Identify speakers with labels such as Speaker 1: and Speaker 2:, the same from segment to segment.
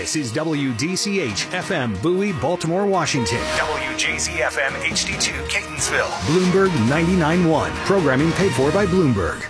Speaker 1: This is WDCH FM Bowie, Baltimore, Washington. WJZ FM HD2 Catonsville. Bloomberg 99.1. Programming paid for by Bloomberg.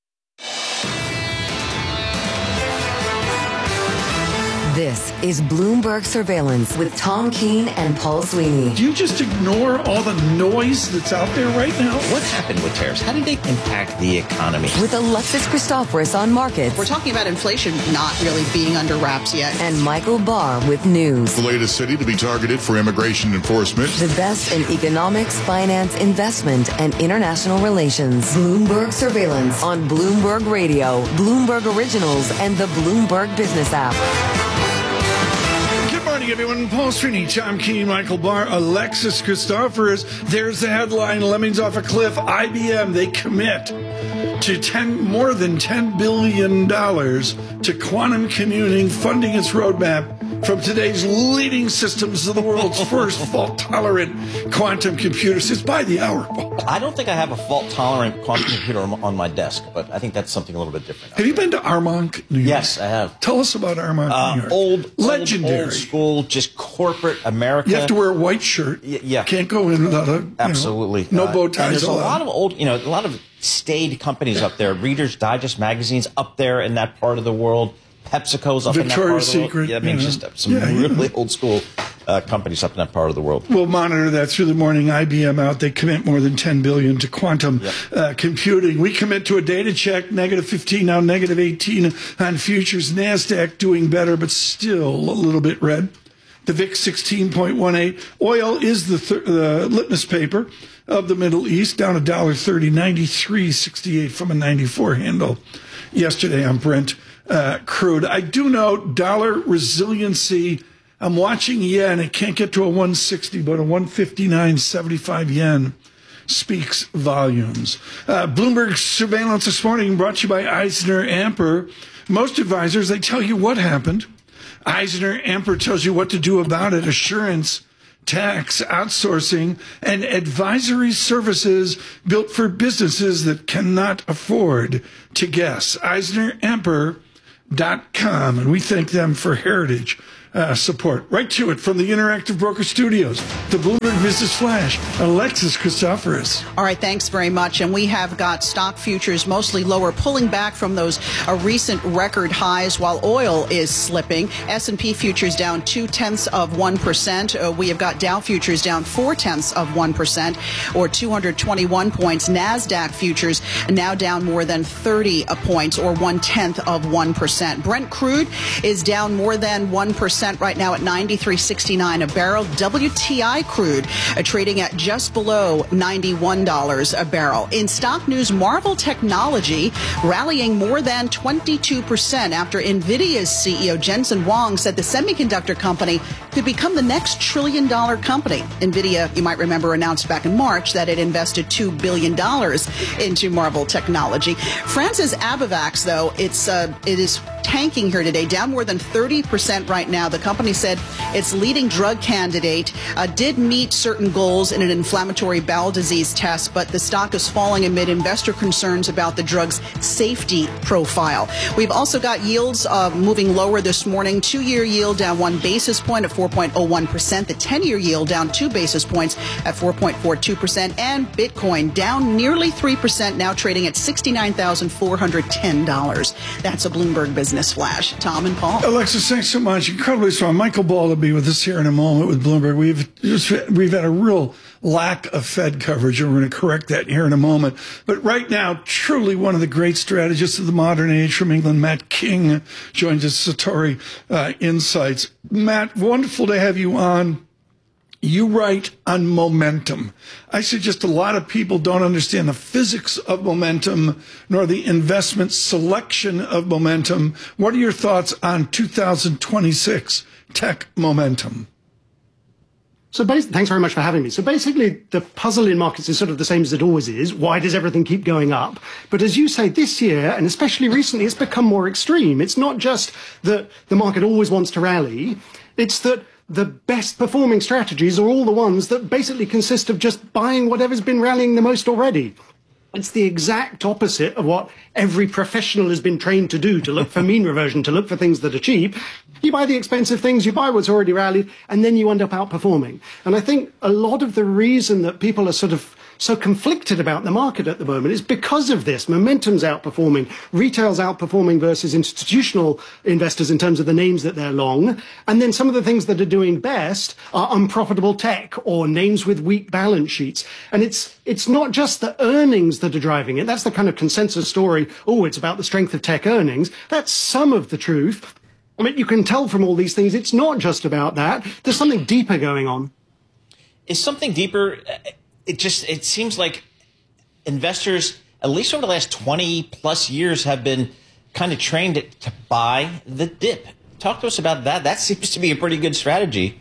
Speaker 2: This is Bloomberg Surveillance with Tom Keene and Paul Sweeney.
Speaker 3: Do you just ignore all the noise that's out there right now?
Speaker 4: What happened with tariffs? How did they impact the economy?
Speaker 2: With Alexis Christoforous on markets.
Speaker 5: We're talking about inflation not really being under wraps yet.
Speaker 2: And Michael Barr with news.
Speaker 6: The latest city to be targeted for immigration enforcement.
Speaker 2: The best in economics, finance, investment, and international relations. Bloomberg Surveillance on Bloomberg Radio, Bloomberg Originals, and the Bloomberg Business app.
Speaker 3: Good morning, everyone. Paul Sweeney, Tom Keene, Michael Barr, Alexis Christoforous. There's the headline, Lemmings off a cliff. IBM, they commit to more than $10 billion to quantum computing, funding its roadmap from today's leading systems to the world's first fault-tolerant quantum computers. It's by the hour, Paul.
Speaker 4: I don't think I have a fault-tolerant quantum computer on my desk, but I think that's something a little bit different.
Speaker 3: Have you been to Armonk, New York?
Speaker 4: Yes, I have.
Speaker 3: Tell us about Armonk, New York. Legendary.
Speaker 4: Old school, just corporate America.
Speaker 3: You have to wear a white shirt.
Speaker 4: Yeah.
Speaker 3: Can't go in without a
Speaker 4: absolutely
Speaker 3: no bow ties.
Speaker 4: And there's
Speaker 3: allowed.
Speaker 4: a lot of old, a lot of staid companies up there. Reader's Digest magazines up there in that part of the world. PepsiCo's up in that part of the world. Yeah, I mean, just some really old school companies up in that part of the world.
Speaker 3: We'll monitor that through the morning. IBM out. They commit more than $10 billion to quantum computing. We commit to a data check, -15, now -18 on futures. NASDAQ doing better, but still a little bit red. The VIX 16.18. Oil is the litmus paper of the Middle East, down $1.30, 93.68 from a 94 handle yesterday on Brent crude. I do note dollar resiliency. I'm watching yen. It can't get to a 160, but a 159.75 yen speaks volumes. Bloomberg Surveillance this morning brought to you by EisnerAmper. Most advisors, they tell you what happened. EisnerAmper tells you what to do about it. Assurance, tax, outsourcing, and advisory services built for businesses that cannot afford to guess. EisnerAmper.com, and we thank them for heritage support. Right to it from the Interactive Broker Studios, the Bloomberg Business Flash, Alexis Christoforous.
Speaker 5: All right, thanks very much. And we have got stock futures mostly lower, pulling back from those recent record highs while oil is slipping. S&P futures down 0.2%. We have got Dow futures down 0.4%, or 221 points. NASDAQ futures now down more than 30 points, or 0.1%. Brent crude is down more than 1%. Right now at $93.69 a barrel. WTI crude trading at just below $91 a barrel. In stock news, Marvell Technology rallying more than 22% after NVIDIA's CEO Jensen Huang said the semiconductor company could become the next trillion-dollar company. NVIDIA, you might remember, announced back in March that it invested $2 billion into Marvell Technology. France's Abivax, though, it is tanking here today, down more than 30% right now. The company said its leading drug candidate did meet certain goals in an inflammatory bowel disease test, but the stock is falling amid investor concerns about the drug's safety profile. We've also got yields moving lower this morning. 2-year yield down 1 basis point at 4.01%. The 10-year yield down 2 basis points at 4.42%. And Bitcoin down nearly 3%, now trading at $69,410. That's a Bloomberg Business Flash. Tom and Paul.
Speaker 3: Alexis, thanks so much. Incredibly strong. Michael Ball will be with us here in a moment with Bloomberg. We've had a real lack of Fed coverage, and we're going to correct that here in a moment. But right now, truly one of the great strategists of the modern age from England, Matt King, joins us, Satori Insights. Matt, wonderful to have you on. You write on momentum. I suggest a lot of people don't understand the physics of momentum nor the investment selection of momentum. What are your thoughts on 2026 tech momentum?
Speaker 7: So thanks very much for having me. So basically, the puzzle in markets is sort of the same as it always is. Why does everything keep going up? But as you say, this year, and especially recently, it's become more extreme. It's not just that the market always wants to rally. It's that the best performing strategies are all the ones that basically consist of just buying whatever's been rallying the most already. It's the exact opposite of what every professional has been trained to do, to look for mean reversion, to look for things that are cheap. You buy the expensive things, you buy what's already rallied, and then you end up outperforming. And I think a lot of the reason that people are sort of so conflicted about the market at the moment is because of this. Momentum's outperforming, retail's outperforming versus institutional investors in terms of the names that they're long. And then some of the things that are doing best are unprofitable tech or names with weak balance sheets. And it's not just the earnings that are driving it. That's the kind of consensus story. Oh, it's about the strength of tech earnings. That's some of the truth. I mean, you can tell from all these things, it's not just about that. There's something deeper going on.
Speaker 4: Is something deeper? It seems like investors, at least over the last 20 plus years, have been kind of trained to buy the dip. Talk to us about that. That seems to be a pretty good strategy.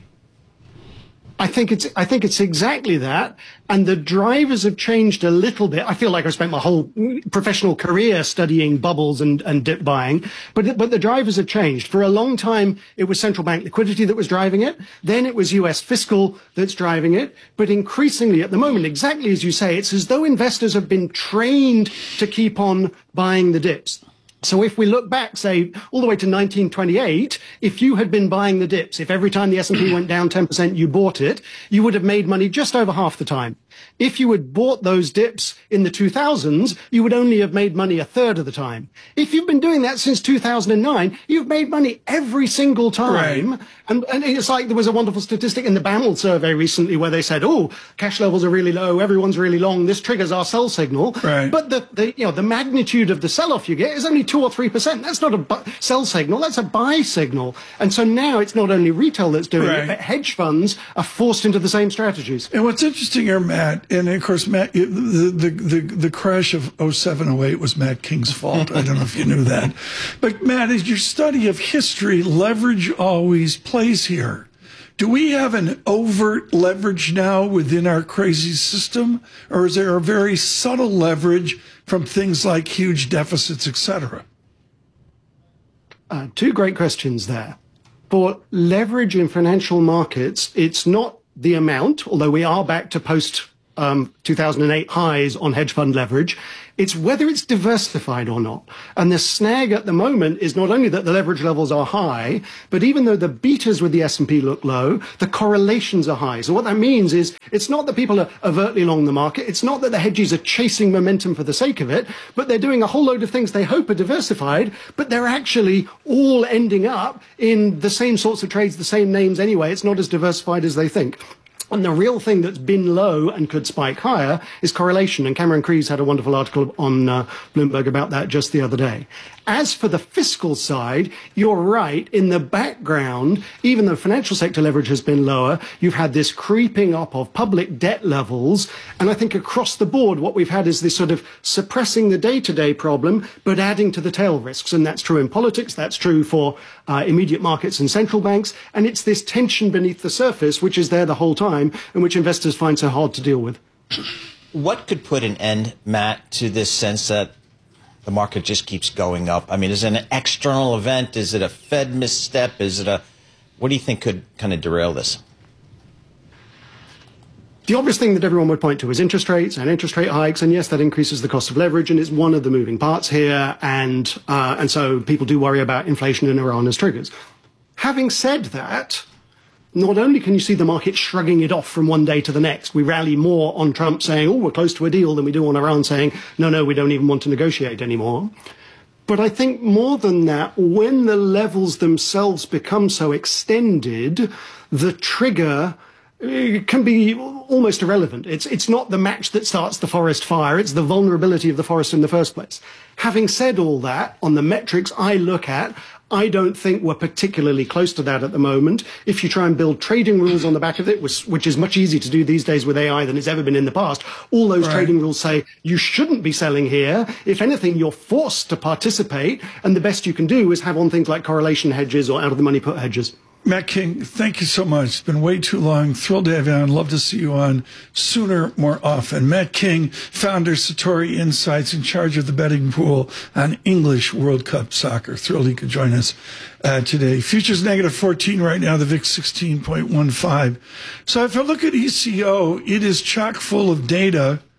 Speaker 7: I think it's exactly that. And the drivers have changed a little bit. I feel like I've spent my whole professional career studying bubbles and dip buying, but the drivers have changed. For a long time, it was central bank liquidity that was driving it. Then it was US fiscal that's driving it. But increasingly at the moment, exactly as you say, it's as though investors have been trained to keep on buying the dips. So if we look back, say, all the way to 1928, if you had been buying the dips, if every time the S&P went down 10%, you bought it, you would have made money just over half the time. If you had bought those dips in the 2000s, you would only have made money a third of the time. If you've been doing that since 2009, you've made money every single time. Right. And it's like there was a wonderful statistic in the BAML survey recently where they said, oh, cash levels are really low, everyone's really long, this triggers our sell signal. Right. But the magnitude of the sell-off you get is only 2 or 3%. That's not a sell signal, that's a buy signal. And so now it's not only retail that's doing it, but hedge funds are forced into the same strategies.
Speaker 3: And what's interesting here, Matt, and of course, Matt, the crash of 07-08 was Matt King's fault. I don't know if you knew that. But Matt, as your study of history, leverage always plays here. Do we have an overt leverage now within our crazy system? Or is there a very subtle leverage from things like huge deficits, et cetera?
Speaker 7: Two great questions there. For leverage in financial markets, it's not the amount, although we are back to post 2008 highs on hedge fund leverage. It's whether it's diversified or not. And the snag at the moment is not only that the leverage levels are high, but even though the betas with the S&P look low, the correlations are high. So what that means is it's not that people are overtly long the market. It's not that the hedges are chasing momentum for the sake of it, but they're doing a whole load of things they hope are diversified, but they're actually all ending up in the same sorts of trades, the same names anyway. It's not as diversified as they think. And the real thing that's been low and could spike higher is correlation. And Cameron Krees had a wonderful article on Bloomberg about that just the other day. As for the fiscal side, you're right. In the background, even though financial sector leverage has been lower, you've had this creeping up of public debt levels. And I think across the board, what we've had is this sort of suppressing the day-to-day problem, but adding to the tail risks. And that's true in politics. That's true for immediate markets and central banks. And it's this tension beneath the surface, which is there the whole time, and which investors find so hard to deal with.
Speaker 4: What could put an end, Matt, to this sense that the market just keeps going up? I mean, is it an external event? Is it a Fed misstep? What do you think could kind of derail this?
Speaker 7: The obvious thing that everyone would point to is interest rates and interest rate hikes. And yes, that increases the cost of leverage, and it's one of the moving parts here. And so people do worry about inflation and Iran as triggers. Having said that, not only can you see the market shrugging it off from one day to the next, we rally more on Trump saying, oh, we're close to a deal, than we do on Iran saying, no, we don't even want to negotiate anymore. But I think more than that, when the levels themselves become so extended, the trigger can be almost irrelevant. It's not the match that starts the forest fire. It's the vulnerability of the forest in the first place. Having said all that, on the metrics I look at, I don't think we're particularly close to that at the moment. If you try and build trading rules on the back of it, which is much easier to do these days with AI than it's ever been in the past, all those trading rules say you shouldn't be selling here. If anything, you're forced to participate, and the best you can do is have on things like correlation hedges or out-of-the-money put hedges.
Speaker 3: Matt King, thank you so much. It's been way too long. Thrilled to have you on. Love to see you on sooner, more often. Matt King, founder, Satori Insights, in charge of the betting pool on English World Cup soccer. Thrilled he could join us today. Futures negative 14 right now, the VIX 16.15. So if I look at ECO, it is chock full of data.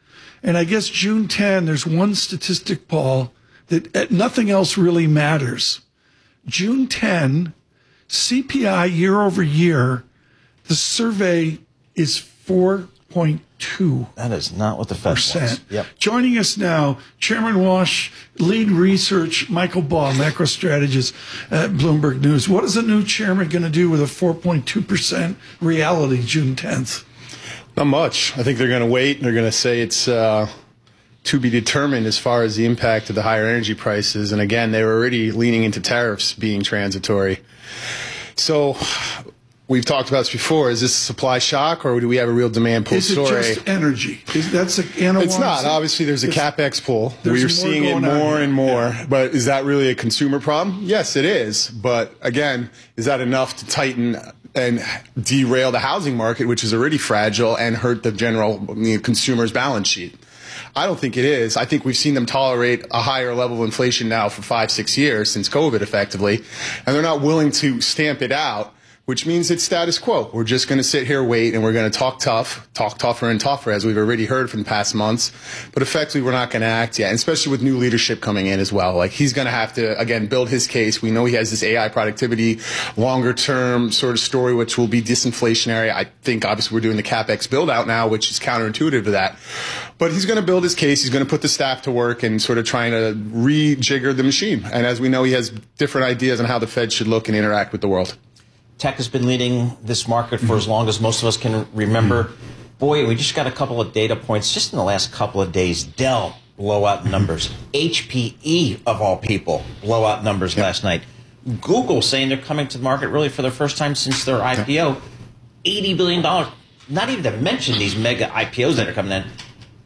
Speaker 3: And I guess June 10, there's one statistic, Paul, that nothing else really matters. June 10, CPI year over year, the survey is 4.2%.
Speaker 4: That is not what the Fed wants.
Speaker 3: Yep. Joining us now, Chairman Walsh, lead research, Michael Ball, macro strategist at Bloomberg News. What is the new chairman going to do with a 4.2% reality June 10th?
Speaker 8: Not much. I think they're going to wait. They're going to say it's to be determined as far as the impact of the higher energy prices. And again, they were already leaning into tariffs being transitory. So we've talked about this before. Is this a supply shock, or do we have a real demand pull story?
Speaker 3: Is it just energy? That's
Speaker 8: It's not. Obviously, there's a CapEx pull. We're seeing it more and more. Yeah. But is that really a consumer problem? Yes, it is. But again, is that enough to tighten and derail the housing market, which is already fragile, and hurt the general consumer's balance sheet? I don't think it is. I think we've seen them tolerate a higher level of inflation now for 5-6 years, since COVID effectively, and they're not willing to stamp it out, which means it's status quo. We're just going to sit here, wait, and we're going to talk tougher and tougher, as we've already heard from the past months. But effectively, we're not going to act yet, and especially with new leadership coming in as well. Like, he's going to have to, again, build his case. We know he has this AI productivity, longer-term sort of story, which will be disinflationary. I think, obviously, we're doing the CapEx build-out now, which is counterintuitive to that. But he's going to build his case. He's going to put the staff to work and sort of trying to rejigger the machine. And as we know, he has different ideas on how the Fed should look and interact with the world.
Speaker 4: Tech has been leading this market for as long as most of us can remember. Boy, we just got a couple of data points just in the last couple of days. Dell, blowout numbers. HPE, of all people, blowout numbers last night. Google saying they're coming to the market really for the first time since their IPO. $80 billion. Not even to mention these mega IPOs that are coming in.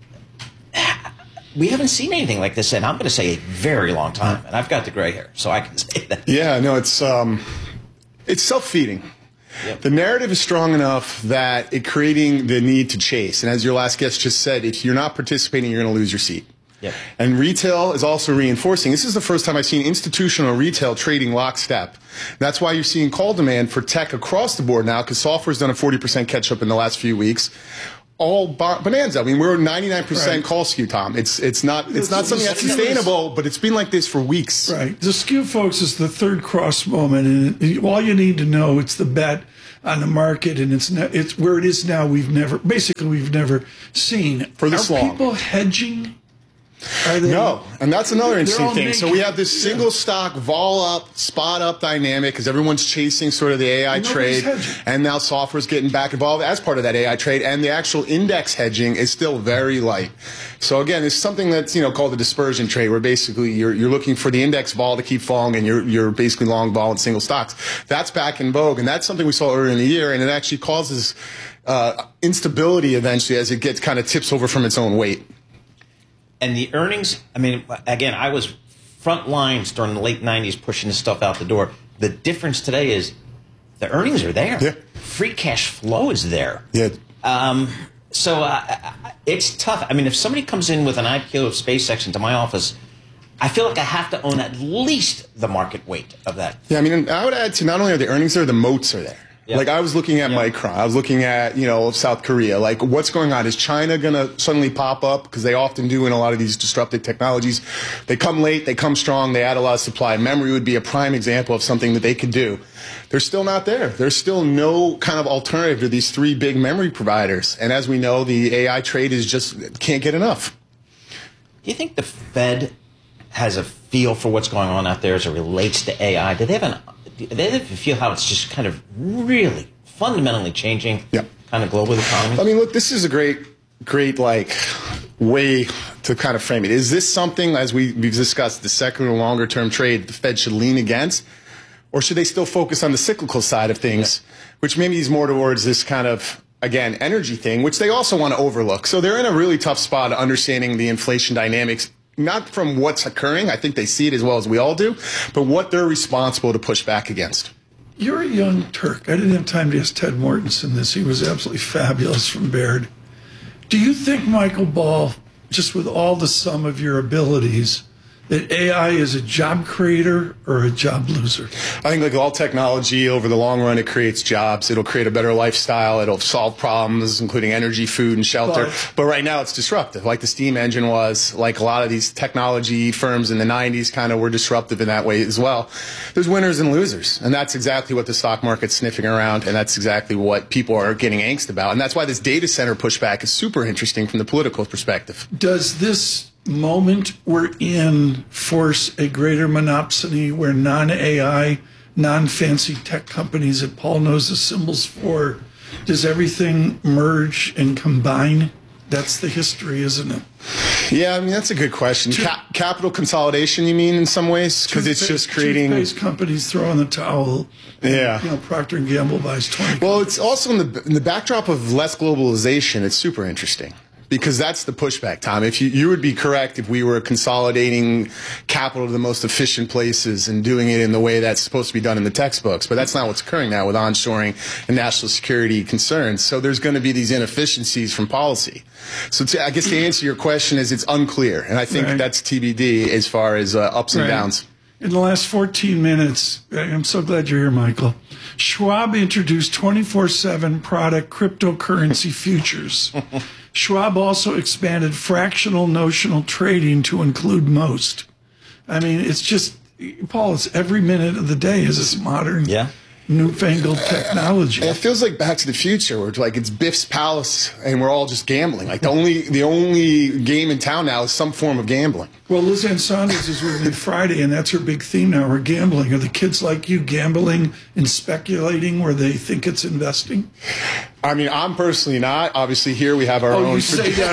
Speaker 4: We haven't seen anything like this in, I'm going to say, a very long time. And I've got the gray hair, so I can say that.
Speaker 8: Yeah, no, it's self-feeding. Yep. The narrative is strong enough that it's creating the need to chase. And as your last guest just said, if you're not participating, you're going to lose your seat.
Speaker 4: Yep.
Speaker 8: And retail is also reinforcing. This is the first time I've seen institutional retail trading lockstep. That's why you're seeing call demand for tech across the board now, because software's done a 40% catch-up in the last few weeks. All bonanza. I mean, we're 99% call skew, Tom. It's not something that's sustainable, but it's been like this for weeks.
Speaker 3: Right. The skew, folks, is the third cross moment, and all you need to know, it's the bet on the market, and it's where it is now. We've never seen
Speaker 8: for this long.
Speaker 3: Are people hedging?
Speaker 8: No, and that's another interesting thing. So we have this single stock vol up, spot up dynamic because everyone's chasing sort of the AI trade, and now software's getting back involved as part of that AI trade, and the actual index hedging is still very light. So again, it's something that's called the dispersion trade, where basically you're looking for the index vol to keep falling, and you're basically long vol in single stocks. That's back in vogue, and that's something we saw earlier in the year, and it actually causes instability eventually as it gets kind of tips over from its own weight.
Speaker 4: And the earnings, I mean, again, I was front lines during the late 90s pushing this stuff out the door. The difference today is the earnings are there.
Speaker 8: Yeah.
Speaker 4: Free cash flow is there.
Speaker 8: Yeah.
Speaker 4: So it's tough. I mean, if somebody comes in with an IPO of SpaceX into my office, I feel like I have to own at least the market weight of that.
Speaker 8: Yeah, I mean, I would add to not only are the earnings there, the moats are there. Yep. Like, I was looking at Micron. I was looking at, South Korea. Like, what's going on? Is China going to suddenly pop up? Because they often do in a lot of these disruptive technologies. They come late, they come strong, they add a lot of supply. Memory would be a prime example of something that they could do. They're still not there. There's still no kind of alternative to these three big memory providers. And as we know, the AI trade is just can't get enough.
Speaker 4: Do you think the Fed has a feel for what's going on out there as it relates to AI? Do they feel how it's just kind of really fundamentally changing kind of global economy?
Speaker 8: I mean, look, this is a great way to kind of frame it. Is this something, as we've discussed, the secular longer term trade the Fed should lean against? Or should they still focus on the cyclical side of things, which maybe is more towards this kind of, again, energy thing, which they also want to overlook. So they're in a really tough spot understanding the inflation dynamics, not from what's occurring, I think they see it as well as we all do, but what they're responsible to push back against.
Speaker 3: You're a young Turk. I didn't have time to ask Ted Mortensen this. He was absolutely fabulous from Baird. Do you think Michael Ball, just with all the sum of your abilities, that AI is a job creator or a job loser?
Speaker 8: I think like all technology, over the long run, it creates jobs. It'll create a better lifestyle. It'll solve problems, including energy, food, and shelter. But right now, it's disruptive, like the steam engine was, like a lot of these technology firms in the 90s kind of were disruptive in that way as well. There's winners and losers, and that's exactly what the stock market's sniffing around, and that's exactly what people are getting angst about. And that's why this data center pushback is super interesting from the political perspective.
Speaker 3: Does this moment we're in force a greater monopsony where non-AI, non-fancy tech companies that Paul knows the symbols for, does everything merge and combine? That's the history, isn't it?
Speaker 8: Yeah, I mean, that's a good question. Capital consolidation, you mean, in some ways? Because it's just creating...
Speaker 3: Toothpaste companies throw in the towel.
Speaker 8: Yeah.
Speaker 3: You know, Procter & Gamble buys 20.
Speaker 8: Well, it's also in the backdrop of less globalization, it's super interesting. Because that's the pushback, Tom. If you would be correct if we were consolidating capital to the most efficient places and doing it in the way that's supposed to be done in the textbooks. But that's not what's occurring now with onshoring and national security concerns. So there's going to be these inefficiencies from policy. So I guess to answer your question is it's unclear. And I think that's TBD as far as ups and downs.
Speaker 3: In the last 14 minutes, I'm so glad you're here, Michael. Schwab introduced 24/7 product cryptocurrency futures. Schwab also expanded fractional notional trading to include most. I mean, it's just, Paul, it's every minute of the day is this modern, newfangled technology.
Speaker 8: It feels like Back to the Future, where it's like it's Biff's Palace and we're all just gambling. Like the only game in town now is some form of gambling.
Speaker 3: Well, Liz Ann Saunders is with me Friday, and that's her big theme now. We're gambling. Are the kids like you gambling and speculating where they think it's investing?
Speaker 8: I mean, I'm personally not. Obviously, here we have our own.
Speaker 3: You say that.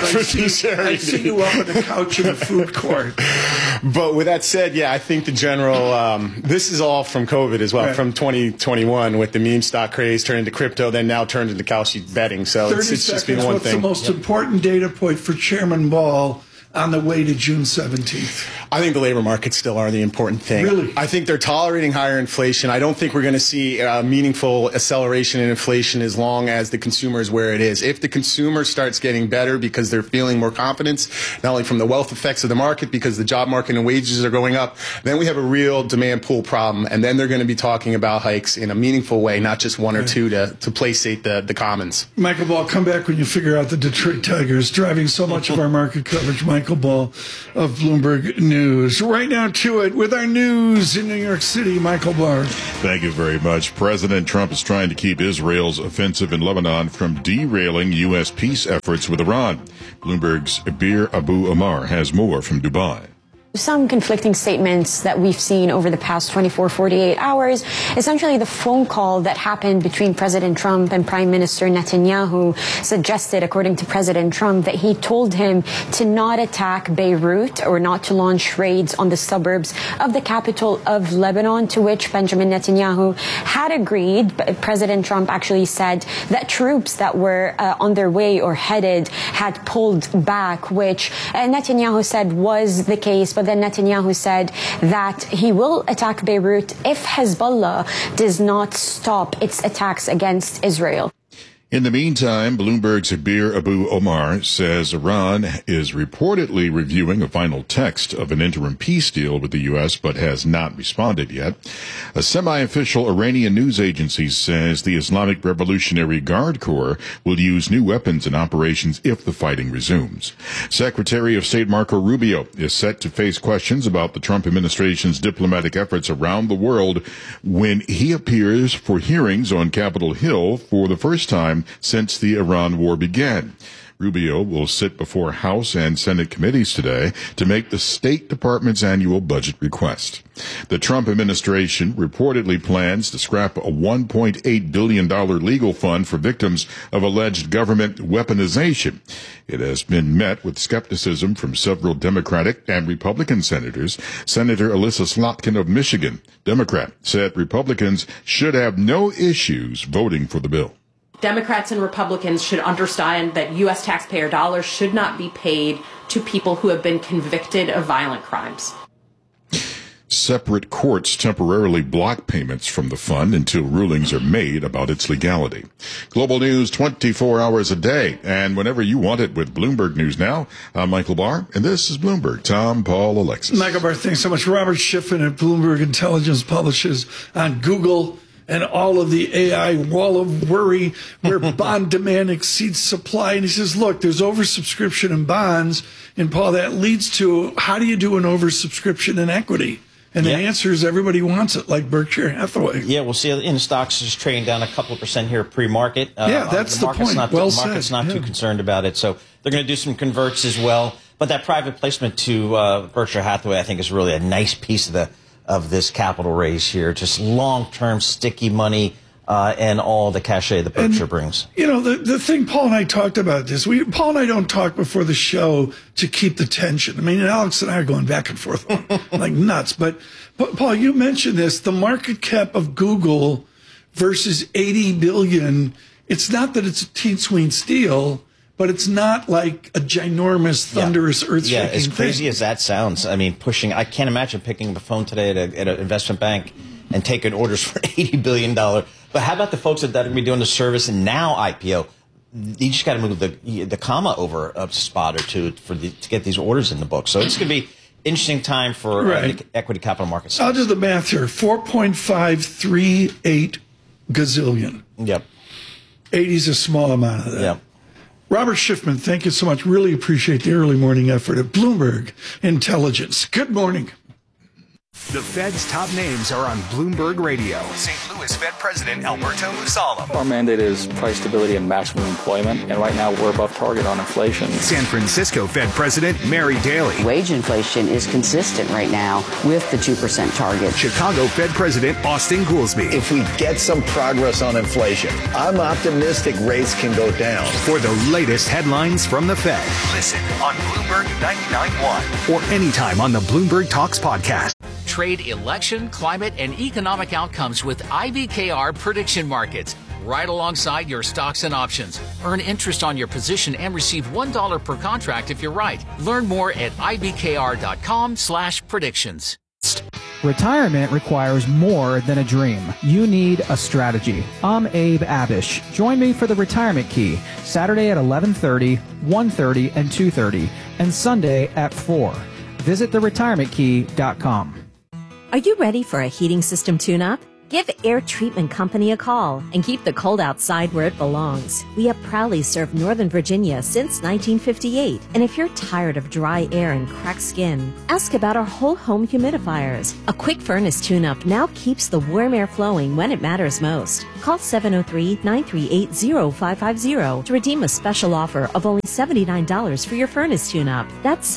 Speaker 3: I see you up on the couch in the food court.
Speaker 8: But with that said, yeah, I think the general, this is all from COVID as well, from 2021 with the meme stock craze turned into crypto, then now turned into cow sheet betting. So it's just been one thing.
Speaker 3: What's the most important data point for Chairman Ball on the way to June 17th?
Speaker 8: I think the labor markets still are the important thing.
Speaker 3: Really?
Speaker 8: I think they're tolerating higher inflation. I don't think we're going to see meaningful acceleration in inflation as long as the consumer is where it is. If the consumer starts getting better because they're feeling more confidence, not only from the wealth effects of the market, because the job market and wages are going up, then we have a real demand pool problem. And then they're going to be talking about hikes in a meaningful way, not just one or two to placate the commons.
Speaker 3: Michael Ball, come back when you figure out the Detroit Tigers, driving so much of our market coverage. Michael Ball of Bloomberg News. Right now to it with our news in New York City, Michael Barr.
Speaker 6: Thank you very much. President Trump is trying to keep Israel's offensive in Lebanon from derailing U.S. peace efforts with Iran. Bloomberg's Abir Abu Omar has more from Dubai.
Speaker 9: Some conflicting statements that we've seen over the past 24, 48 hours. Essentially, the phone call that happened between President Trump and Prime Minister Netanyahu suggested, according to President Trump, that he told him to not attack Beirut or not to launch raids on the suburbs of the capital of Lebanon, to which Benjamin Netanyahu had agreed. But President Trump actually said that troops that were on their way or headed had pulled back, which Netanyahu said was the case. But then Netanyahu said that he will attack Beirut if Hezbollah does not stop its attacks against Israel.
Speaker 6: In the meantime, Bloomberg's Abir Abu Omar says Iran is reportedly reviewing a final text of an interim peace deal with the U.S., but has not responded yet. A semi-official Iranian news agency says the Islamic Revolutionary Guard Corps will use new weapons in operations if the fighting resumes. Secretary of State Marco Rubio is set to face questions about the Trump administration's diplomatic efforts around the world when he appears for hearings on Capitol Hill for the first time since the Iran war began. Rubio will sit before House and Senate committees today to make the State Department's annual budget request. The Trump administration reportedly plans to scrap a $1.8 billion legal fund for victims of alleged government weaponization. It has been met with skepticism from several Democratic and Republican senators. Senator Alyssa Slotkin of Michigan, Democrat, said Republicans should have no issues voting for the bill.
Speaker 10: Democrats and Republicans should understand that U.S. taxpayer dollars should not be paid to people who have been convicted of violent crimes.
Speaker 6: separate courts temporarily block payments from the fund until rulings are made about its legality. Global news 24 hours a day, and whenever you want it with Bloomberg News Now. I'm Michael Barr, and this is Bloomberg. Tom, Paul, Alexis.
Speaker 3: Michael Barr, thanks so much. Robert Schiffman at Bloomberg Intelligence publishes on Google and all of the AI wall of worry where bond demand exceeds supply. And he says, look, there's oversubscription in bonds. And, Paul, that leads to how do you do an oversubscription in equity? And the answer is everybody wants it, like Berkshire Hathaway.
Speaker 4: Yeah, we'll see in stocks is trading down a couple of percent here pre-market.
Speaker 3: That's the point.
Speaker 4: The market's not too concerned about it. So they're going to do some converts as well. But that private placement to Berkshire Hathaway, I think, is really a nice piece of this capital raise here. Just long-term sticky money and all the cachet that Berkshire brings.
Speaker 3: You know, the thing, Paul and I talked about this. Paul and I don't talk before the show to keep the tension. I mean, Alex and I are going back and forth like nuts. But Paul, you mentioned this, the market cap of Google versus 80 billion. It's not that it's a teensween steal, but it's not like a ginormous, thunderous, earth-shaking
Speaker 4: thing. Yeah, as crazy as that sounds, I mean, I can't imagine picking up a phone today at an investment bank and taking orders for $80 billion. But how about the folks that are going to be doing the service and now IPO? You just got to move the comma over a spot or two to get these orders in the book. So it's going to be interesting time for the equity capital markets.
Speaker 3: I'll do the math here. 4.538 gazillion.
Speaker 4: Yep.
Speaker 3: 80 is a small amount of that.
Speaker 4: Yep.
Speaker 3: Robert Schiffman, thank you so much. Really appreciate the early morning effort at Bloomberg Intelligence. Good morning.
Speaker 1: The Fed's top names are on Bloomberg Radio. St. Louis Fed President Alberto Musalem.
Speaker 11: Our mandate is price stability and maximum employment, and right now we're above target on inflation.
Speaker 1: San Francisco Fed President Mary Daly.
Speaker 12: Wage inflation is consistent right now with the 2% target.
Speaker 1: Chicago Fed President Austin Goolsbee.
Speaker 13: If we get some progress on inflation, I'm optimistic rates can go down.
Speaker 1: For the latest headlines from the Fed, listen on Bloomberg 99.1 or anytime on the Bloomberg Talks podcast.
Speaker 14: Trade election, climate, and economic outcomes with IBKR prediction markets. Right alongside your stocks and options. Earn interest on your position and receive $1 per contract if you're right. Learn more at ibkr.com/predictions.
Speaker 15: Retirement requires more than a dream. You need a strategy. I'm Abe Abish. Join me for the Retirement Key, Saturday at 11:30, 1:30, and 2:30, and Sunday at 4. Visit theretirementkey.com.
Speaker 16: Are you ready for a heating system tune-up? Give Air Treatment Company a call and keep the cold outside where it belongs. We have proudly served Northern Virginia since 1958. And if you're tired of dry air and cracked skin, ask about our whole home humidifiers. A quick furnace tune-up now keeps the warm air flowing when it matters most. Call 703-938-0550 to redeem a special offer of only $79 for your furnace tune-up. That's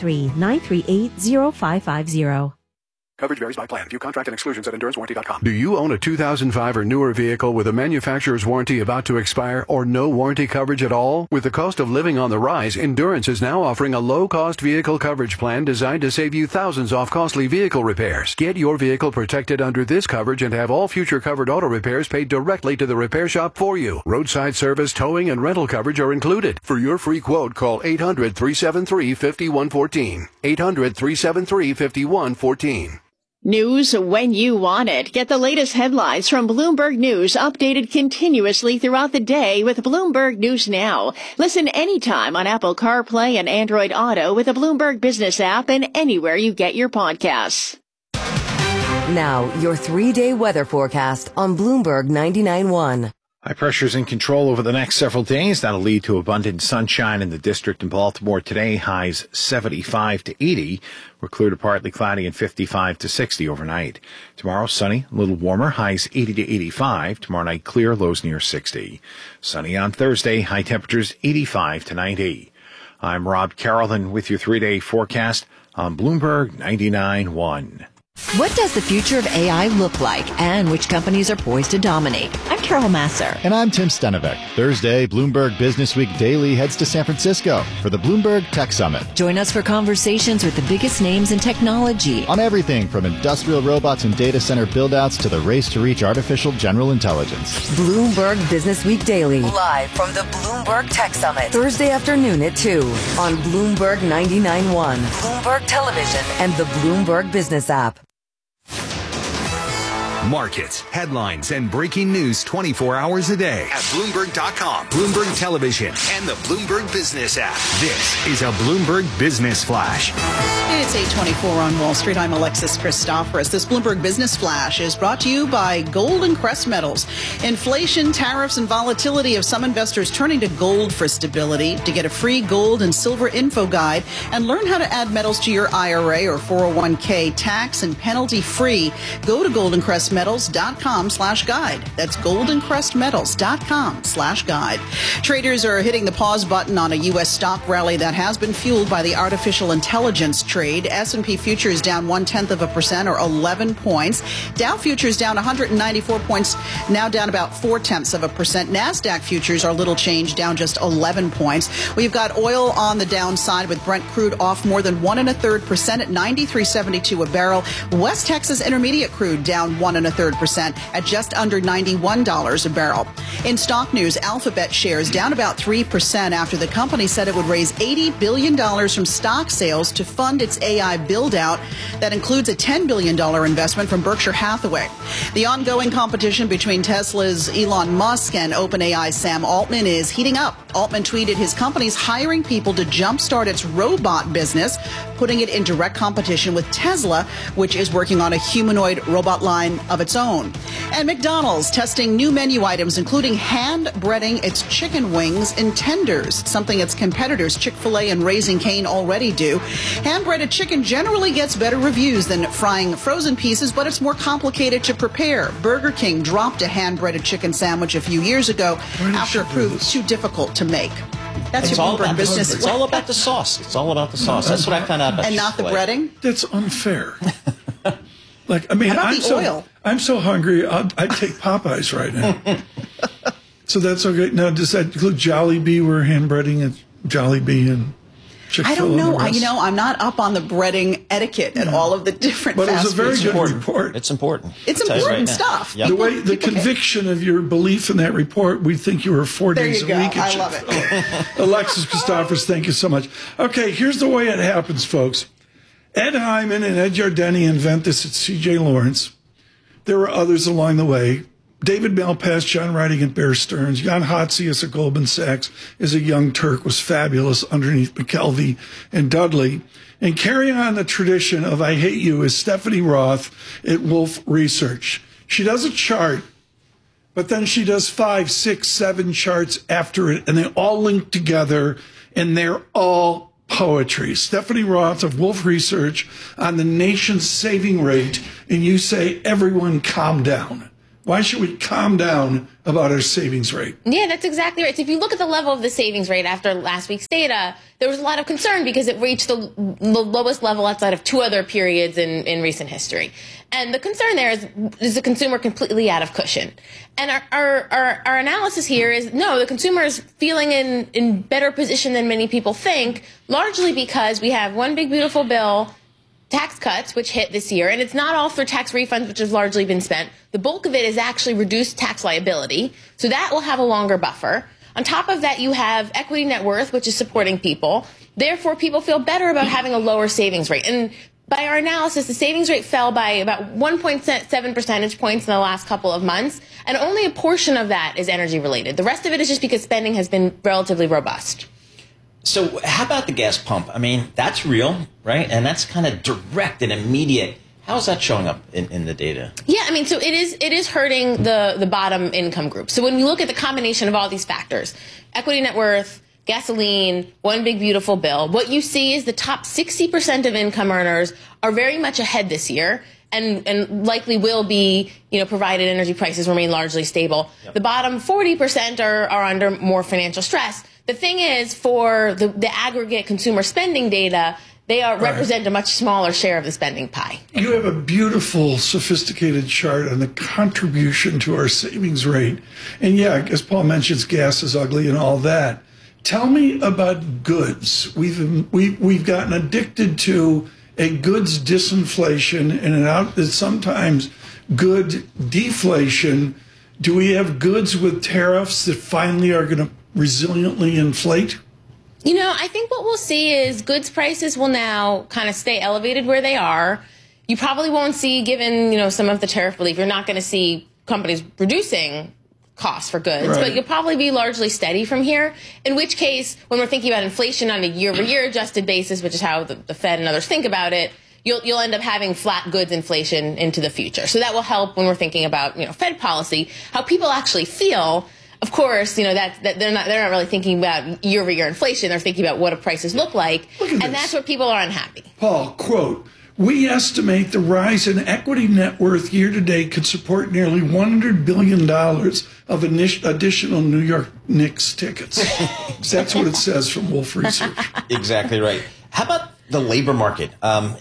Speaker 16: 703-938-0550.
Speaker 17: Coverage varies by plan. View contract and exclusions at EnduranceWarranty.com. Do you own a 2005 or newer vehicle with a manufacturer's warranty about to expire or no warranty coverage at all? With the cost of living on the rise, Endurance is now offering a low-cost vehicle coverage plan designed to save you thousands off costly vehicle repairs. Get your vehicle protected under this coverage and have all future covered auto repairs paid directly to the repair shop for you. Roadside service, towing, and rental coverage are included. For your free quote, call 800-373-5114. 800-373-5114.
Speaker 18: News when you want it. Get the latest headlines from Bloomberg News updated continuously throughout the day with Bloomberg News Now. Listen anytime on Apple CarPlay and Android Auto with the Bloomberg Business app and anywhere you get your podcasts.
Speaker 2: Now, your 3-day weather forecast on Bloomberg 99.1.
Speaker 19: High pressure is in control over the next several days. That'll lead to abundant sunshine in the district in Baltimore today. Highs 75 to 80. We're clear to partly cloudy and 55 to 60 overnight. Tomorrow, sunny, a little warmer. Highs 80 to 85. Tomorrow night, clear, lows near 60. Sunny on Thursday. High temperatures 85 to 90. I'm Rob Carrollton with your 3-day forecast on Bloomberg 99.1.
Speaker 20: What does the future of AI look like, and which companies are poised to dominate? I'm Carol Masser.
Speaker 21: And I'm Tim Stenevec. Thursday, Bloomberg Business Week Daily heads to San Francisco for the Bloomberg Tech Summit.
Speaker 20: Join us for conversations with the biggest names in technology.
Speaker 21: On everything from industrial robots and data center build-outs to the race to reach artificial general intelligence.
Speaker 2: Bloomberg Business Week Daily. Live from the Bloomberg Tech Summit. Thursday afternoon at 2 on Bloomberg 99.1, Bloomberg Television, and the Bloomberg Business app.
Speaker 1: Markets, headlines, and breaking news 24 hours a day at Bloomberg.com, Bloomberg Television, and the Bloomberg Business app. This is a Bloomberg Business Flash.
Speaker 5: It's 8:24 on Wall Street. I'm Alexis Christoforous. This Bloomberg Business Flash is brought to you by Gold & Crest Metals. Inflation, tariffs, and volatility have some investors turning to gold for stability. To get a free gold and silver info guide and learn how to add metals to your IRA or 401k tax and penalty free, go to goldandcrestmetals.com/guide. That's goldandcrestmetals.com/guide. Traders are hitting the pause button on a U.S. stock rally that has been fueled by the artificial intelligence trade. S&P futures down 0.1% or 11 points. Dow futures down 194 points, now down about 0.4%. NASDAQ futures are little change, down just 11 points. We've got oil on the downside with Brent crude off more than 1.33% at $93.72 a barrel. West Texas Intermediate crude down 1.33% at just under $91 a barrel. In stock news, Alphabet shares down about 3% after the company said it would raise $80 billion from stock sales to fund its AI build-out. That includes a $10 billion investment from Berkshire Hathaway. The ongoing competition between Tesla's Elon Musk and OpenAI's Sam Altman is heating up. Altman tweeted his company's hiring people to jumpstart its robot business, putting it in direct competition with Tesla, which is working on a humanoid robot line of its own. And McDonald's testing new menu items, including hand breading its chicken wings in tenders, something its competitors Chick-fil-A and Raising Cane already do. Hand-breaded chicken generally gets better reviews than frying frozen pieces, but it's more complicated to prepare. Burger King dropped a hand-breaded chicken sandwich a few years ago after it proved too difficult to make. That's your Bloomberg Business.
Speaker 4: It's all about the sauce. It's all about the sauce. That's what I found out about
Speaker 5: and not the breading?
Speaker 3: That's unfair. I'm so hungry, I'd take Popeyes right now. So that's okay. Now, does that include Jollibee? We're hand-breading at Jollibee and Chick-fil-A.
Speaker 5: I don't know. I'm not up on the breading etiquette and all of the different fast foods.
Speaker 3: But it was a very good report.
Speaker 4: It's important.
Speaker 5: It's important stuff.
Speaker 3: Yep. The conviction of your belief in that report, we think you were 4 days a week at Chick-fil-A.
Speaker 5: I love it.
Speaker 3: Alexis Christoforous, thank you so much. Okay, here's the way it happens, folks. Ed Hyman and Ed Yardeni invent this at C.J. Lawrence. There were others along the way. David Malpass, John Riding at Bear Stearns, Jan Hatzius at Goldman Sachs as a young Turk was fabulous underneath McKelvey and Dudley. And carrying on the tradition of I Hate You is Stephanie Roth at Wolf Research. She does a chart, but then she does 5, 6, 7 charts after it, and they all link together, and they're all poetry. Stephanie Roth of Wolf Research on the nation's saving rate, and you say, everyone calm down. Why should we calm down about our savings rate?
Speaker 22: Yeah, that's exactly right. So if you look at the level of the savings rate after last week's data, there was a lot of concern because it reached the lowest level outside of 2 other periods in recent history. And the concern there is the consumer completely out of cushion. And our analysis here is, no, the consumer is feeling in better position than many people think, largely because we have one big, beautiful bill, tax cuts, which hit this year, and it's not all through tax refunds, which has largely been spent. The bulk of it is actually reduced tax liability, so that will have a longer buffer. On top of that, you have equity net worth, which is supporting people. Therefore, people feel better about having a lower savings rate. And by our analysis, the savings rate fell by about 1.7 percentage points in the last couple of months, and only a portion of that is energy related. The rest of it is just because spending has been relatively robust.
Speaker 4: So how about the gas pump? I mean, that's real, right? And that's kind of direct and immediate. How is that showing up in the data?
Speaker 22: Yeah, I mean, so it is hurting the bottom income group. So when we look at the combination of all these factors, equity net worth, gasoline, one big beautiful bill, what you see is the top 60% of income earners are very much ahead this year and likely will be, provided energy prices remain largely stable. Yep. The bottom 40% are under more financial stress. The thing is, for the aggregate consumer spending data, they represent a much smaller share of the spending pie.
Speaker 3: You have a beautiful, sophisticated chart on the contribution to our savings rate. And yeah, as Paul mentions, gas is ugly and all that. Tell me about goods. We've gotten addicted to a goods disinflation and sometimes good deflation. Do we have goods with tariffs that finally are going to resiliently inflate?
Speaker 22: I think what we'll see is goods prices will now kind of stay elevated where they are. You probably won't see, given, some of the tariff relief, you're not going to see companies reducing costs for goods, but you'll probably be largely steady from here, in which case, when we're thinking about inflation on a year-over-year adjusted basis, which is how the Fed and others think about it, you'll end up having flat goods inflation into the future. So that will help when we're thinking about, Fed policy. How people actually feel, of course, that they're not really thinking about year-over-year inflation. They're thinking about what do prices look like, and that's where people are unhappy.
Speaker 3: Paul, quote, "We estimate the rise in equity net worth year-to-date could support nearly $100 billion of additional New York Knicks tickets." That's what it says from Wolf Research.
Speaker 4: Exactly right. How about the labor market?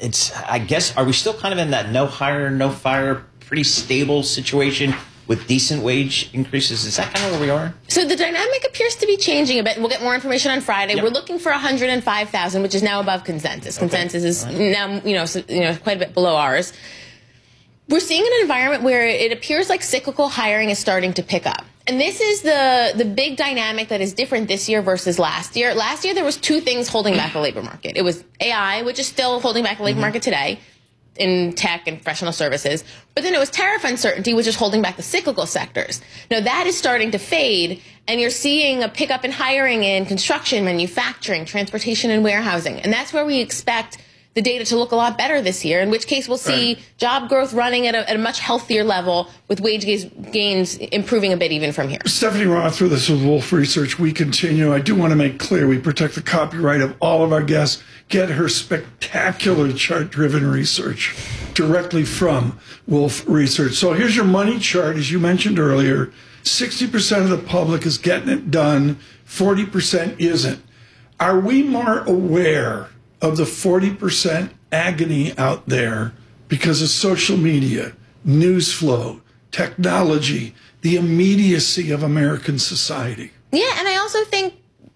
Speaker 4: I guess, are we still kind of in that no hire, no fire, pretty stable situation with decent wage increases? Is that kind of where we are?
Speaker 22: So the dynamic appears to be changing a bit. We'll get more information on Friday. Yep. We're looking for 105,000, which is now above consensus. Okay. Consensus is now, quite a bit below ours. We're seeing an environment where it appears like cyclical hiring is starting to pick up. And this is the big dynamic that is different this year versus last year. Last year, there was two things holding back the labor market. It was AI, which is still holding back the labor market today in tech and professional services. But then it was tariff uncertainty, which is holding back the cyclical sectors. Now, that is starting to fade, and you're seeing a pickup in hiring in construction, manufacturing, transportation, and warehousing. And that's where we expect the data to look a lot better this year, in which case we'll see job growth running at a much healthier level, with wage gains improving a bit even from here.
Speaker 3: Stephanie Roth with us with Wolf Research. We continue. I do want to make clear we protect the copyright of all of our guests. Get her spectacular chart-driven research directly from Wolf Research. So here's your money chart. As you mentioned earlier, 60% of the public is getting it done, 40% isn't. Are we more aware of the 40% agony out there because of social media, news flow, technology, the immediacy of American society?
Speaker 22: Yeah, and I also think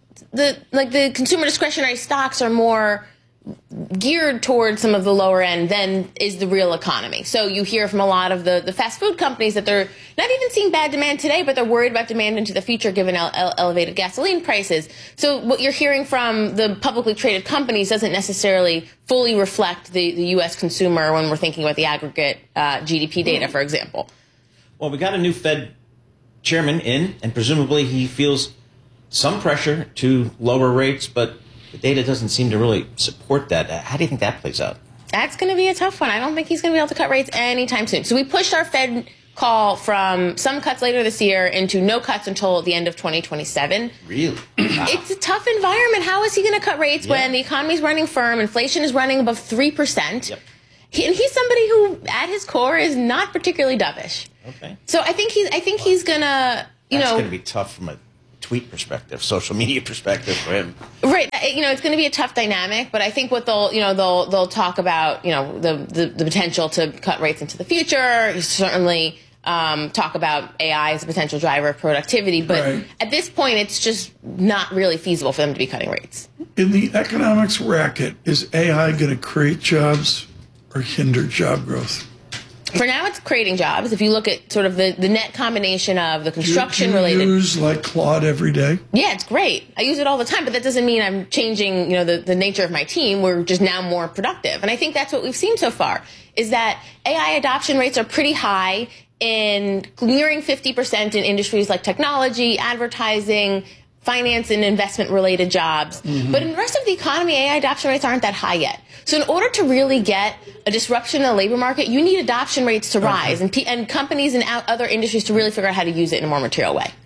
Speaker 22: the consumer discretionary stocks are more geared towards some of the lower end than is the real economy. So you hear from a lot of the fast food companies that they're not even seeing bad demand today, but they're worried about demand into the future given elevated gasoline prices. So what you're hearing from the publicly traded companies doesn't necessarily fully reflect the U.S. consumer when we're thinking about the aggregate GDP data, for example.
Speaker 4: Well, we got a new Fed chairman in, and presumably he feels some pressure to lower rates, but the data doesn't seem to really support that. How do you think that plays out?
Speaker 22: That's going to be a tough one. I don't think he's going to be able to cut rates anytime soon. So we pushed our Fed call from some cuts later this year into no cuts until the end of 2027.
Speaker 4: Really? Wow.
Speaker 22: It's a tough environment. How is he going to cut rates when the economy is running firm, inflation is running above 3%? Yep. And he's somebody who, at his core, is not particularly dovish.
Speaker 4: Okay.
Speaker 22: So I think he's going to,
Speaker 4: That's going to be tough from a tweet perspective, social media perspective for him.
Speaker 22: Right. It's going to be a tough dynamic, but I think what they'll talk about, the potential to cut rates into the future. You certainly talk about AI as a potential driver of productivity, but at this point, it's just not really feasible for them to be cutting rates.
Speaker 3: In the economics racket, is AI going to create jobs or hinder job growth?
Speaker 22: For now, it's creating jobs. If you look at sort of the net combination of the construction-related...
Speaker 3: Do you use like Claude every day?
Speaker 22: Yeah, it's great. I use it all the time, but that doesn't mean I'm changing, the nature of my team. We're just now more productive. And I think that's what we've seen so far, is that AI adoption rates are pretty high in nearing 50% in industries like technology, advertising, finance and investment-related jobs. Mm-hmm. But in the rest of the economy, AI adoption rates aren't that high yet. So in order to really get a disruption in the labor market, you need adoption rates to rise and companies and other industries to really figure out how to use it in a more material way.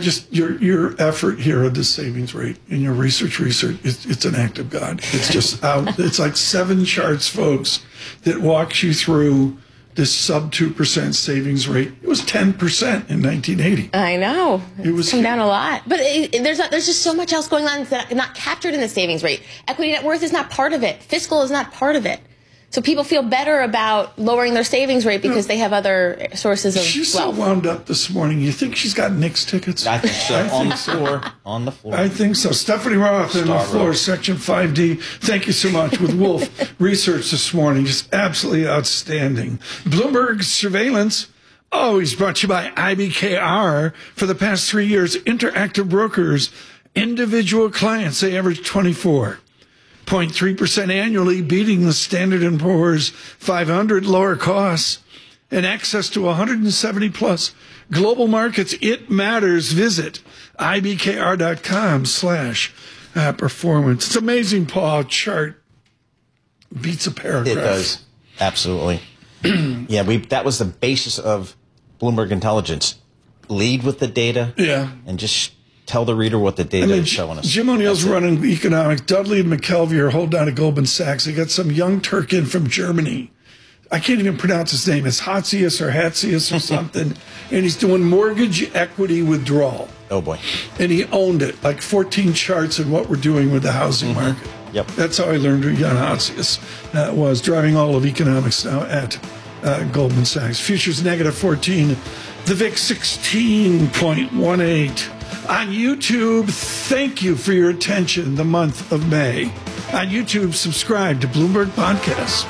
Speaker 3: Your effort here at the savings rate in your research, it's an act of God. It's just out. It's like 7 charts, folks, that walks you through this sub 2% savings rate. It was 10% in 1980.
Speaker 22: I know. It was come down a lot. But there's just so much else going on that's not captured in the savings rate. Equity net worth is not part of it. Fiscal is not part of it. So people feel better about lowering their savings rate because they have other sources of
Speaker 3: she's
Speaker 22: wealth.
Speaker 3: So wound up this morning. You think she's got Knicks tickets?
Speaker 4: I think so. On the floor.
Speaker 3: I think so. Stephanie Roth on the floor, Section 5D. Thank you so much with Wolf Research this morning. Just absolutely outstanding. Bloomberg Surveillance, always brought to you by IBKR. For the past 3 years, Interactive Brokers, individual clients, they average 24. 0.3% annually, beating the Standard & Poor's 500, lower costs, and access to 170-plus global markets. It matters. Visit ibkr.com/performance. It's amazing, Paul. Chart beats a paragraph.
Speaker 4: It does. Absolutely. Yeah, that was the basis of Bloomberg Intelligence. Lead with the data.
Speaker 3: Yeah.
Speaker 4: And just tell the reader what the data is showing us.
Speaker 3: Jim O'Neill's running economics. Dudley and McKelvey are holding down at Goldman Sachs. They got some young Turk in from Germany. I can't even pronounce his name. It's Hatzius or Hatzius or something. And he's doing mortgage equity withdrawal.
Speaker 4: Oh, boy.
Speaker 3: And he owned it, like 14 charts in what we're doing with the housing market.
Speaker 4: Yep.
Speaker 3: That's how I learned who Jan Hatzius was, driving all of economics now at Goldman Sachs. Futures negative 14. The VIX 16.18. On YouTube, thank you for your attention the month of May. On YouTube, subscribe to Bloomberg Podcasts.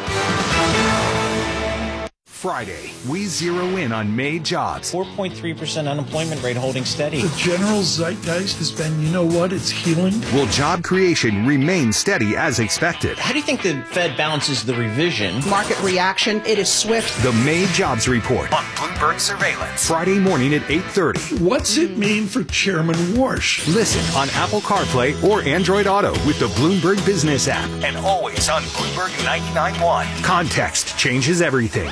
Speaker 1: Friday, we zero in on May jobs.
Speaker 4: 4.3% unemployment rate holding steady.
Speaker 3: The general zeitgeist has been, you know what, it's healing.
Speaker 1: Will job creation remain steady as expected?
Speaker 4: How do you think the Fed balances the revision?
Speaker 5: Market reaction, it is swift.
Speaker 1: The May jobs report on Bloomberg Surveillance. Friday morning at 8:30.
Speaker 3: What's it mean for Chairman Warsh?
Speaker 1: Listen on Apple CarPlay or Android Auto with the Bloomberg Business app. And always on Bloomberg 99.1. Context changes everything.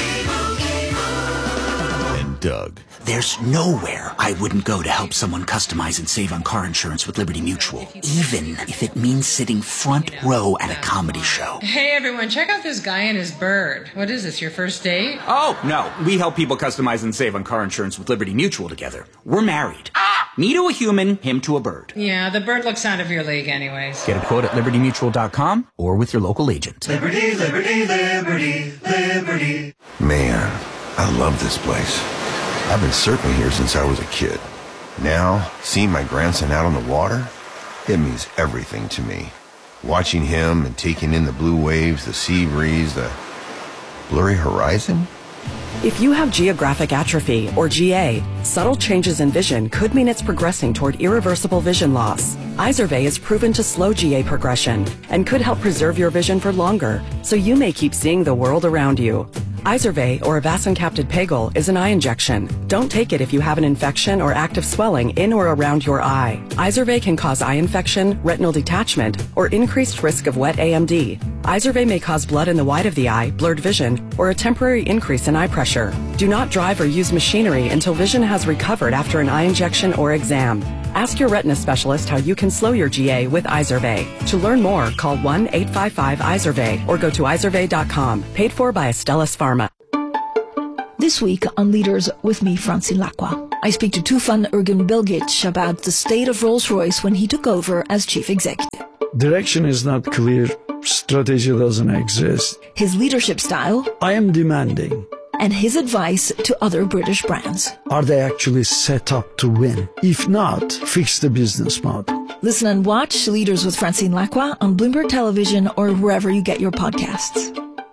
Speaker 7: Doug. There's nowhere I wouldn't go to help someone customize and save on car insurance with Liberty Mutual, even if it means sitting front row at a comedy show.
Speaker 8: Hey everyone, check out this guy and his bird. What is this, your first date?
Speaker 7: Oh, no. We help people customize and save on car insurance with Liberty Mutual together. We're married. Me to a human, him to a bird.
Speaker 8: Yeah, the bird looks out of your league anyways.
Speaker 7: Get a quote at libertymutual.com or with your local agent.
Speaker 23: Liberty, liberty, liberty, liberty. Man, I love this place. I've been surfing here since I was a kid. Now, seeing my grandson out on the water, it means everything to me. Watching him and taking in the blue waves, the sea breeze, the blurry horizon.
Speaker 24: If you have geographic atrophy, or GA, subtle changes in vision could mean it's progressing toward irreversible vision loss. Izervay is proven to slow GA progression and could help preserve your vision for longer, so you may keep seeing the world around you. Izervay, or avacincaptad pegol, is an eye injection. Don't take it if you have an infection or active swelling in or around your eye. Izervay can cause eye infection, retinal detachment, or increased risk of wet AMD. Izervay may cause blood in the white of the eye, blurred vision, or a temporary increase in eye pressure. Do not drive or use machinery until vision has recovered after an eye injection or exam. Ask your retina specialist how you can slow your GA with Izervay. To learn more, call 1-855-IZERVAY or go to izervay.com. Paid for by Astellas Pharma.
Speaker 25: This week on Leaders with me, Francine Lacqua, I speak to Tufan Ergin-Bilgic about the state of Rolls-Royce when he took over as chief executive.
Speaker 26: Direction is not clear. Strategy doesn't exist.
Speaker 25: His leadership style.
Speaker 26: I am demanding.
Speaker 25: And his advice to other British brands.
Speaker 26: Are they actually set up to win? If not, fix the business model.
Speaker 25: Listen and watch Leaders with Francine Lacqua on Bloomberg Television or wherever you get your podcasts.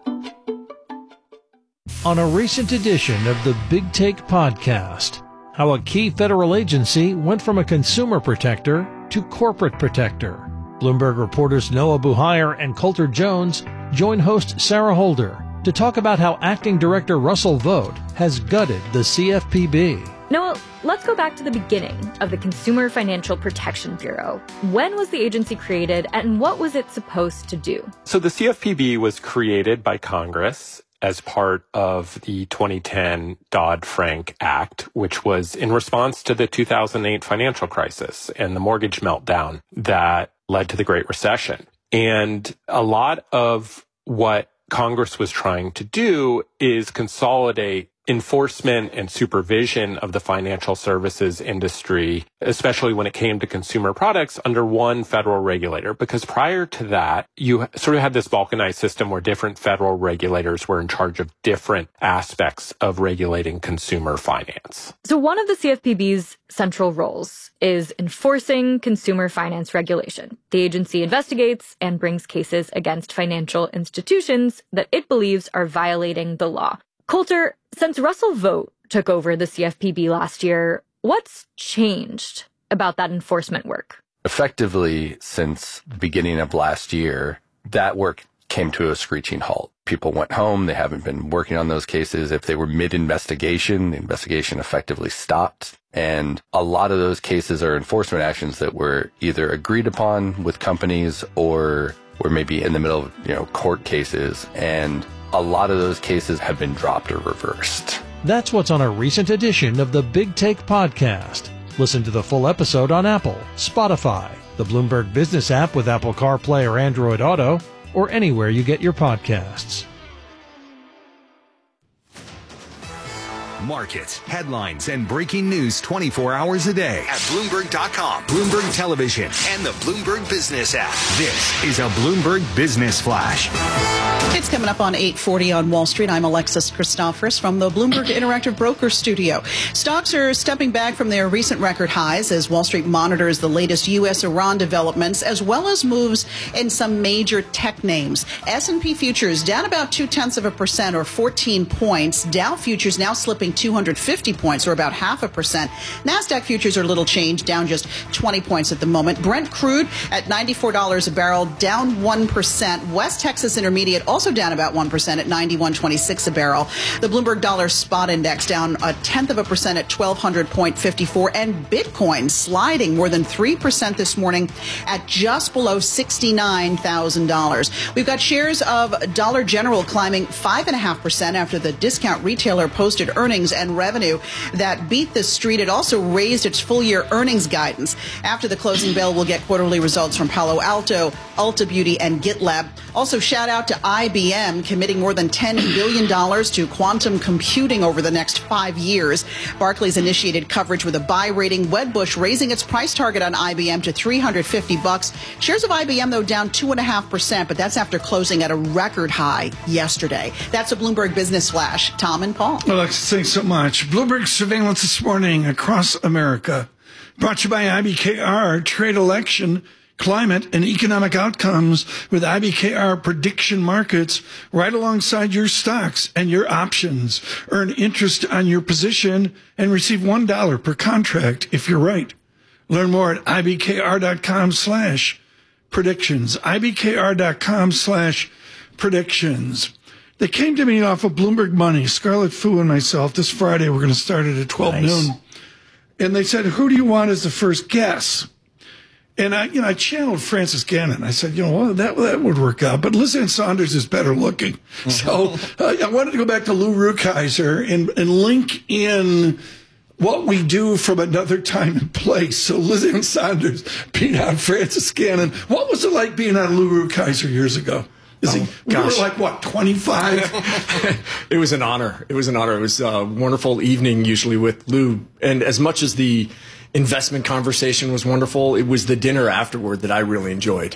Speaker 27: On a recent edition of the Big Take podcast, how a key federal agency went from a consumer protector to corporate protector. Bloomberg reporters Noah Buhayer and Coulter Jones join host Sarah Holder to talk about how Acting Director Russell Vought has gutted the CFPB.
Speaker 28: Noah, let's go back to the beginning of the Consumer Financial Protection Bureau. When was the agency created and what was it supposed to do?
Speaker 29: So the CFPB was created by Congress as part of the 2010 Dodd-Frank Act, which was in response to the 2008 financial crisis and the mortgage meltdown that led to the Great Recession. And a lot of what Congress was trying to do is consolidate enforcement and supervision of the financial services industry, especially when it came to consumer products, under one federal regulator. Because prior to that, you sort of had this balkanized system where different federal regulators were in charge of different aspects of regulating consumer finance.
Speaker 28: So one of the CFPB's central roles is enforcing consumer finance regulation. The agency investigates and brings cases against financial institutions that it believes are violating the law. Coulter, since Russell Vought took over the CFPB last year, what's changed about that enforcement work?
Speaker 6: effectively, since the beginning of last year, that work came to a screeching halt. People went home. They haven't been working on those cases. If they were mid-investigation, the investigation effectively stopped. And a lot of those cases are enforcement actions that were either agreed upon with companies or were maybe in the middle of, court cases. And a lot of those cases have been dropped or reversed.
Speaker 27: That's what's on a recent edition of the Big Take podcast. Listen to the full episode on Apple, Spotify, the Bloomberg Business app with Apple CarPlay or Android Auto, or anywhere you get your podcasts.
Speaker 1: Markets, headlines, and breaking news 24 hours a day at Bloomberg.com, Bloomberg Television, and the Bloomberg Business app. This is a Bloomberg Business Flash.
Speaker 5: It's coming up on 8:40 on Wall Street. I'm Alexis Christoforous from the Bloomberg Interactive Broker Studio. Stocks are stepping back from their recent record highs as Wall Street monitors the latest U.S.-Iran developments, as well as moves in some major tech names. S&P futures down about 0.2% or 14 points. Dow futures now slipping 250 points or about 0.5%. NASDAQ futures are little change, down just 20 points at the moment. Brent crude at $94 a barrel, down 1%. West Texas Intermediate also down about 1% at 91.26 a barrel. The Bloomberg Dollar Spot Index down 0.1% at 1,200.54. And Bitcoin sliding more than 3% this morning at just below $69,000. We've got shares of Dollar General climbing 5.5% after the discount retailer posted earnings and revenue that beat the street. It also raised its full-year earnings guidance. After the closing bell, we'll get quarterly results from Palo Alto, Ulta Beauty, and GitLab. Also, shout out to IBM committing more than $10 billion to quantum computing over the next 5 years. Barclays initiated coverage with a buy rating. Wedbush raising its price target on IBM to $350. Shares of IBM, though, down 2.5%, but that's after closing at a record high yesterday. That's a Bloomberg Business Flash. Tom and Paul.
Speaker 3: Alex, thanks so much. Bloomberg surveillance this morning across America. Brought to you by IBKR, trade, election, climate, and economic outcomes with IBKR prediction markets right alongside your stocks and your options. Earn interest on your position and receive $1 per contract if you're right. Learn more at IBKR.com/predictions. IBKR.com/predictions. They came to me off of Bloomberg Money, Scarlett Fu and myself. This Friday, we're going to start it at 12 noon. And they said, who do you want as the first guest? And I channeled Francis Gannon. I said, that would work out. But Liz Ann Saunders is better looking. So I wanted to go back to Lou Rukeyser and link in what we do from another time and place. So Liz Ann Saunders being on Francis Gannon. What was it like being on Lou Rukeyser years ago? We were like, 25?
Speaker 9: It was an honor. It was a wonderful evening, usually with Lou. And as much as the investment conversation was wonderful, it was the dinner afterward that I really enjoyed.